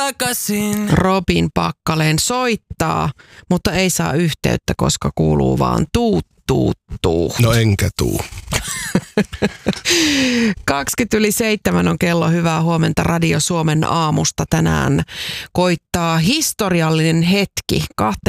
takaisin. Robin Packalén soittaa, mutta ei saa yhteyttä, koska kuuluu vaan tuut. No enkä tuu. 6:20 on kello. Hyvää huomenta Radio Suomen aamusta. Tänään koittaa historiallinen hetki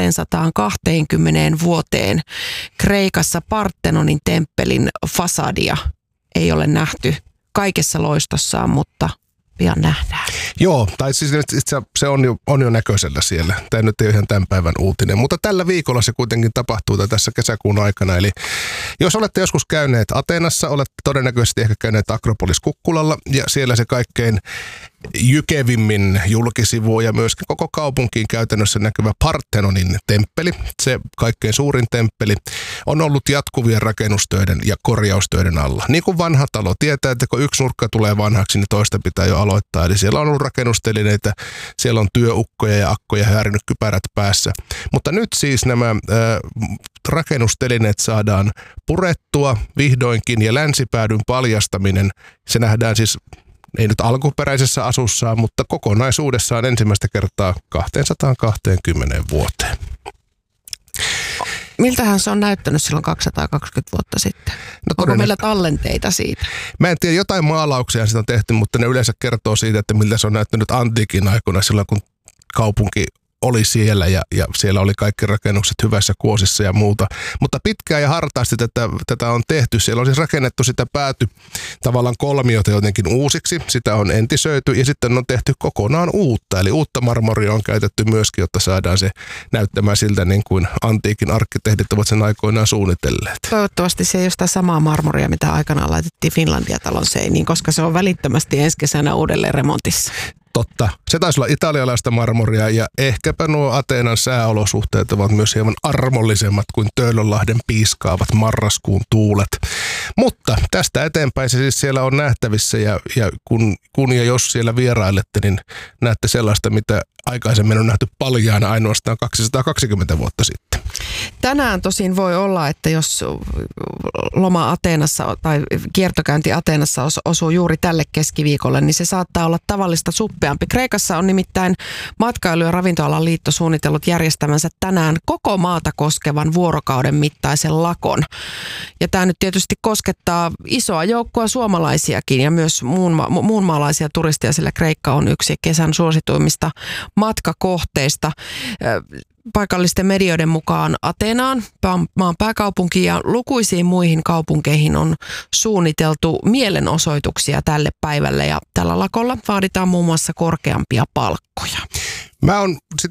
220 vuoteen. Kreikassa Partenonin temppelin fasadia ei ole nähty kaikessa loistossaan, mutta pian nähdään. Joo, tai siis se on jo näköisellä siellä. Tämä nyt ei ole ihan tämän päivän uutinen, mutta tällä viikolla se kuitenkin tapahtuu tässä kesäkuun aikana. Eli jos olette joskus käyneet Ateenassa, olette todennäköisesti ehkä käyneet Akropolis Kukkulalla ja siellä se kaikkein jykevimmin julkisivu ja myöskin koko kaupunkiin käytännössä näkyvä Partenonin temppeli, se kaikkein suurin temppeli, on ollut jatkuvien rakennustöiden ja korjaustöiden alla. Niin kuin vanha talo tietää, että kun yksi nurkka tulee vanhaksi, niin toista pitää jo aloittaa. Eli siellä on ollut rakennustelineitä, siellä on työukkoja ja akkoja häirinyt kypärät päässä. Mutta nyt siis nämä rakennustelineet saadaan purettua vihdoinkin ja länsipäädyn paljastaminen, se nähdään siis ei nyt alkuperäisessä asussaan, mutta kokonaisuudessaan ensimmäistä kertaa 220 vuoteen. Miltähän se on näyttänyt silloin 220 vuotta sitten? Onko meillä tallenteita siitä? Mä en tiedä, jotain maalauksia siitä on tehty, mutta ne yleensä kertoo siitä, että miltä se on näyttänyt antiikin aikoina silloin, kun kaupunki oli siellä ja siellä oli kaikki rakennukset hyvässä kuosissa ja muuta. Mutta pitkään ja hartaasti tätä on tehty. Siellä on siis rakennettu sitä tavallaan kolmiota jotenkin uusiksi. Sitä on entisöity ja sitten on tehty kokonaan uutta. Eli uutta marmoria on käytetty myöskin, jotta saadaan se näyttämään siltä niin kuin antiikin arkkitehdit ovat sen aikoinaan suunnitelleet. Toivottavasti se ei ole sitä samaa marmoria, mitä aikanaan laitettiin Finlandia-talon seiniin, koska se on välittömästi ensi kesänä uudelleen remontissa. Totta. Se taisi olla italialaista marmoria ja ehkäpä nuo Ateenan sääolosuhteet ovat myös hieman armollisemmat kuin Töölönlahden piiskaavat marraskuun tuulet. Mutta tästä eteenpäin se siis siellä on nähtävissä ja kun ja jos siellä vierailette, niin näette sellaista, mitä aikaisemmin on nähty paljaana ainoastaan 220 vuotta sitten. Tänään tosin voi olla, että jos loma Ateenassa tai kiertokäynti Ateenassa osuu juuri tälle keskiviikolle, niin se saattaa olla tavallista suppeampi. Kreikassa on nimittäin Matkailu- ja ravintoalan liitto suunnitellut järjestämänsä tänään koko maata koskevan vuorokauden mittaisen lakon. Ja tämä nyt tietysti koskettaa isoa joukkoa suomalaisiakin ja myös muunmaalaisia turisteja, sillä Kreikka on yksi kesän suosituimmista matkakohteista. Paikallisten medioiden mukaan Ateenaan, maan pääkaupunkiin ja lukuisiin muihin kaupunkeihin on suunniteltu mielenosoituksia tälle päivälle ja tällä lakolla vaaditaan muun muassa korkeampia palkkoja. Mä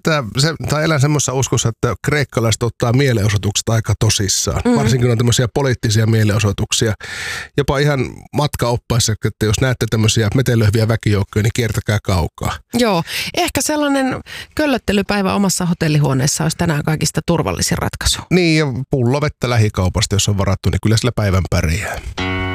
elän semmoisessa uskossa, että kreikkalaiset ottaa mielenosoitukset aika tosissaan. Varsinkin on tämmöisiä poliittisia mielenosoituksia. Jopa ihan matkaoppaissa, että jos näette tämmöisiä metelöhviä väkijoukkoja, niin kiertäkää kaukaa. Joo, ehkä sellainen köllöttelypäivä omassa hotellihuoneessa olisi tänään kaikista turvallisin ratkaisu. Niin, ja pullo vettä lähikaupasta, jos on varattu, niin kyllä sillä päivän pärjää.